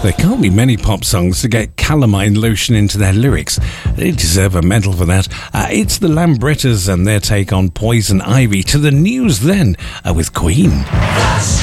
There can't be many pop songs to get calamine lotion into their lyrics. They deserve a medal for that. It's the Lambrettas and their take on Poison Ivy. To the news then with Queen.